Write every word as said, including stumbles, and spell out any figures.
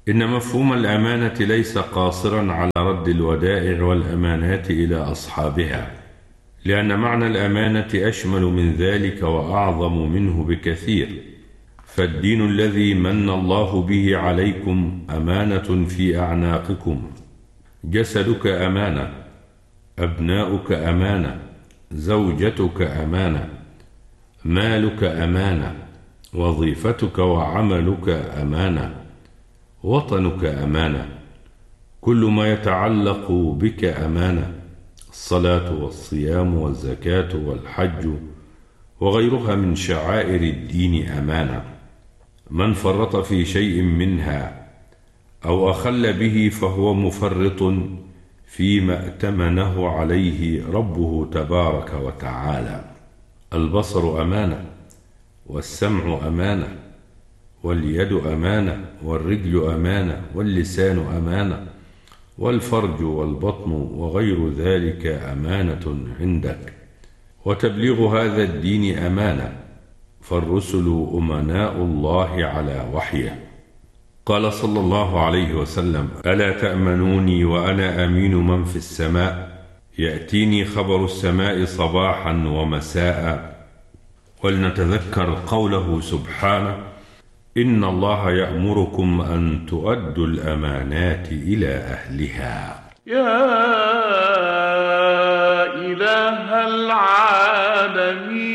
إن مفهوم الأمانة ليس قاصرا على رد الودائع والأمانات إلى أصحابها، لأن معنى الأمانة أشمل من ذلك وأعظم منه بكثير. فالدين الذي من الله به عليكم أمانة في أعناقكم، جسدك أمانة، أبناؤك أمانة، زوجتك أمانة، مالك أمانة، وظيفتك وعملك أمانة، وطنك أمانة، كل ما يتعلق بك أمانة، الصلاة والصيام والزكاة والحج وغيرها من شعائر الدين أمانة. من فرط في شيء منها أو أخل به فهو مفرط فيما ائتمنه عليه ربه تبارك وتعالى. البصر أمانة، والسمع أمانة، واليد أمانة، والرجل أمانة، واللسان أمانة، والفرج والبطن وغير ذلك أمانة عندك. وتبليغ هذا الدين أمانة، فالرسل أمناء الله على وحيه. قال صلى الله عليه وسلم: ألا تأمنوني وأنا أمين من في السماء، يأتيني خبر السماء صباحا ومساء. ولنتذكر قوله سبحانه: إن الله يأمركم أن تؤدوا الأمانات إلى أهلها. يا إله العالمين